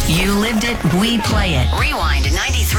You lived it, we play it. Rewind 93.